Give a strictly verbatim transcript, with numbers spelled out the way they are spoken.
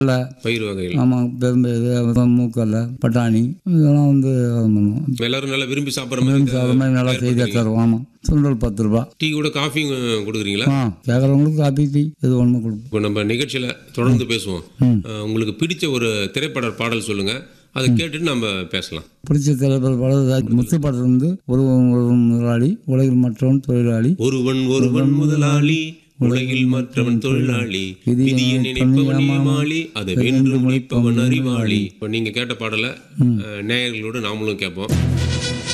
இல்லை பயிர் வகைகள். ஆமாம், பெரும்பயிறு, மூக்கல்ல, பட்டாணி இதெல்லாம் வந்து பண்ணுவோம். எல்லாரும் நல்லா விரும்பி சாப்பிட்ற விரும்பி சாப்பிட்ற மாதிரி நல்லா மாதிரி செய்தியாக தருவோம். ஆமாம், சுண்டல் பத்து ரூபா. டீ கூட காஃபி கொடுக்குறீங்களா? ஆ, கேட்குறவங்களுக்கு காப்பி டீ இது ஒன்று கொடுப்போம். இப்போ நம்ம நிகழ்ச்சியில் தொடர்ந்து பேசுவோம். அஹ், உங்களுக்கு பிடிச்ச ஒரு திரைப்பட பாடல் சொல்லுங்கள், அதை கேட்டுட்டு நம்ம பேசலாம். பிடிச்ச திரைப்பட பாடல் முத்து பாடல் வந்து ஒருவன் ஒருவன் முதலாளி, உலகில் மற்றவன் தொழிலாளி. ஒருவன் ஒருவன் முதலாளி, உலகில் மற்றவன் தொழிலாளி, விதியை நினைப்பவன் ஏமாளி, அதை வென்று முடிப்பவன் அறிவாளி. இப்போ நீங்கள் கேட்ட பாடலை நேயர்களோடு நாமளும் கேட்போம்.